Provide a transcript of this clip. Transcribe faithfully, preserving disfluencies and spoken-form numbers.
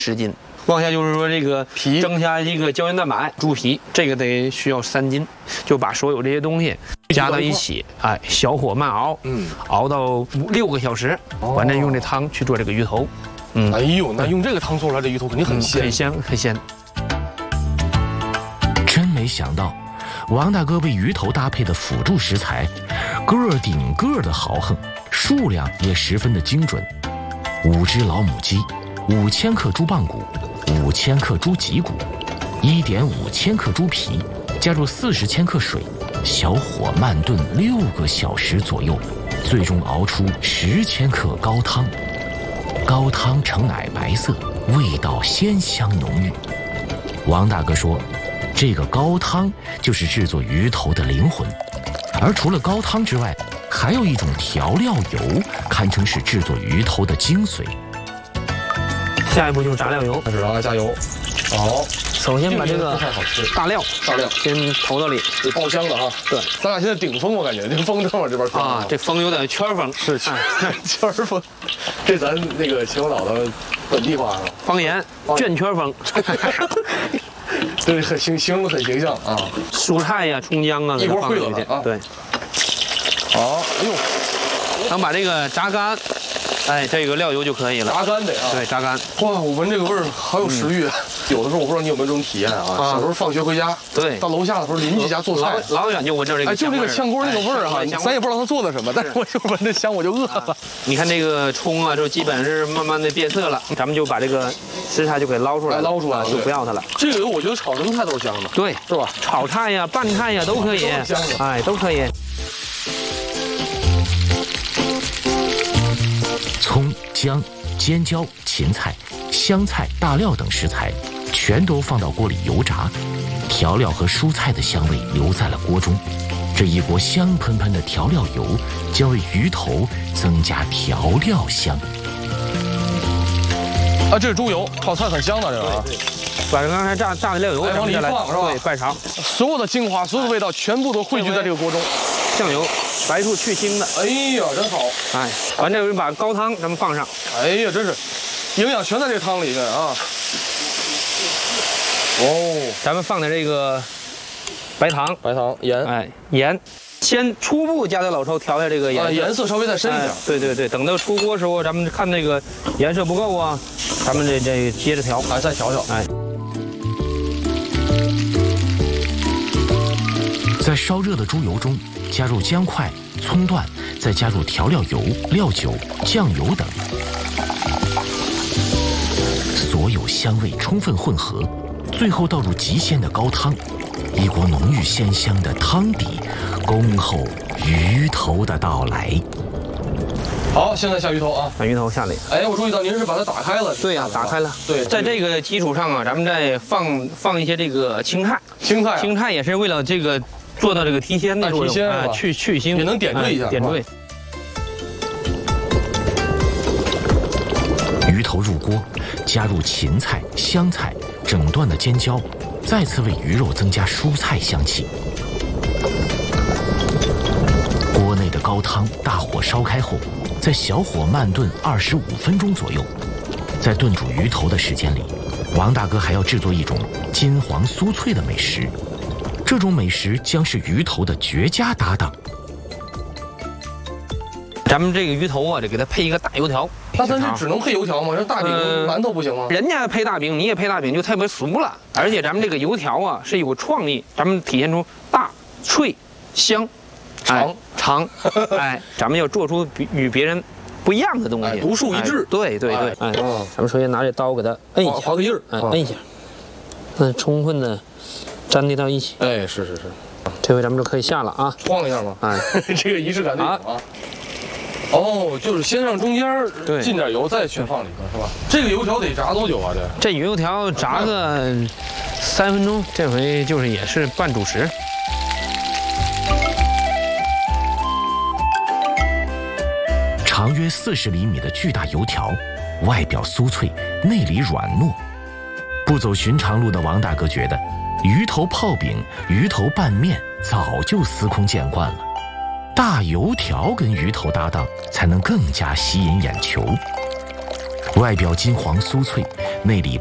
十斤。往下就是说这个皮蒸下一个胶原蛋白猪皮，这个得需要三斤，就把所有这些东西加到一起，哎，小火慢熬，嗯，熬到五六个小时，完了用这汤去做这个鱼头。 嗯，哎呦，那用这个汤做出来这鱼头肯定很鲜， 很鲜，很鲜。 真没想到，王大哥为鱼头搭配的辅助食材，个儿顶个儿的豪横，数量也十分的精准。五只老母鸡，五千克猪棒骨，五千克猪脊骨，一点五千克猪皮，加入四十千克水，小火慢炖六个小时左右，最终熬出十千克高汤。高汤呈奶白色，味道鲜香浓郁。王大哥说，这个高汤就是制作鱼头的灵魂。而除了高汤之外，还有一种调料油，堪称是制作鱼头的精髓。 下一步就是炸料油， 开始啊，加油。好， 首先把这个大料大料先投到里， 得爆香的啊。对，咱俩现在顶风，我感觉这风正往这边吹啊，这风有点圈风， 是圈圈风，这咱那个秦皇岛的本地话是吧？ 方言，圈圈风。 对，很形形容很形象啊。 蔬菜呀、葱姜啊， 一锅烩了啊。 对。 好，哎呦， 等把这个炸干，哎，这个料油就可以了。 炸干得啊。 对，炸干。 哇，我闻这个味儿好有食欲。有的时候我不知道你有没有这种体验啊？小时候放学回家， 对， 到楼下的时候邻居家做菜， 老远就闻着这个， 哎，就这个炝锅那个味儿哈，咱也不知道他做的什么，但是我就闻着香，我就饿了。 你看这个葱啊，就基本是慢慢的变色了，咱们就把这个食材就给捞出来， 捞出来就不要它了。 这个我觉得炒什么菜都是香的， 对， 是吧？ 炒菜呀、拌菜呀都可以， 香的， 哎，都可以。 葱、姜、尖椒、芹菜、香菜、大料等食材全都放到锅里油炸，调料和蔬菜的香味留在了锅中。这一锅香喷喷的调料油将为鱼头增加调料香。 啊，这是猪油，炒菜很香的这个啊。 把刚才炸炸的料油往里放是吧？ 对，拜尝。 所有的精华、所有的味道全部都汇聚在这个锅中。 酱油，白醋去腥的。 哎呀，真好！ 哎，完这回把高汤咱们放上。 哎呀，真是，营养全在这汤里面啊。哦， 咱们放点这个白糖、 白糖、盐， 哎，盐，先初步加在老抽调一下这个颜色， 颜色稍微再深一点。 对对对，等到出锅时候，咱们看那个颜色不够啊，咱们这这接着调， 哎，再调调， 哎。 在烧热的猪油中加入姜块、葱段，再加入调料油、料酒、酱油等，所有香味充分混合，最后倒入极鲜的高汤，一锅浓郁鲜香的汤底，恭候鱼头的到来。 好，现在下鱼头啊， 把鱼头下里。 哎，我注意到您是把它打开了。 对呀、啊，打开了。 对， 在这个基础上啊，咱们再放放一些这个青菜。 青菜、啊， 青菜也是为了这个做到这个提鲜的作用， 啊， 去去腥， 也能点缀一下， 点缀。 鱼头入锅，加入芹菜、香菜、整段的尖椒，再次为鱼肉增加蔬菜香气。锅内的高汤大火烧开后，在小火慢炖二十五分钟左右。在炖煮鱼头的时间里，王大哥还要制作一种金黄酥脆的美食，这种美食将是鱼头的绝佳搭档。 咱们这个鱼头啊，得给它配一个大油条。 那咱是只能配油条吗？这大饼、呃、馒头不行吗？ 人家配大饼，你也配大饼，就特别俗了。而且咱们这个油条啊是有创意，咱们体现出大、脆、香、 长、 长，哎，咱们要做出比与别人不一样的东西， 哎、独树一帜。 哎、对对对，哎，哦、咱们首先拿这刀给它摁一下， 划个印儿， 哎，摁一下，嗯，充分的粘贴到一起。 哎，是是是， 这回咱们就可以下了啊， 晃一下吗？哎，这个仪式感得有啊。哦，就是先让中间进点油，再全放里头，是吧？这个油条得炸多久啊？这这油条炸个三分钟，这回就是也是半主食。 长约四十厘米的巨大油条，外表酥脆，内里软糯。不走寻常路的王大哥觉得，鱼头泡饼、鱼头拌面早就司空见惯了。大油条跟鱼头搭档，才能更加吸引眼球。外表金黄酥脆， 内里